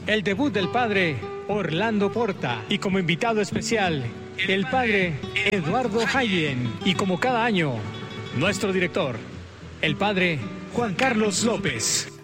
el debut del padre Orlando Porta y como invitado especial el padre Eduardo Haydn y como cada año nuestro director, el padre Juan Carlos López.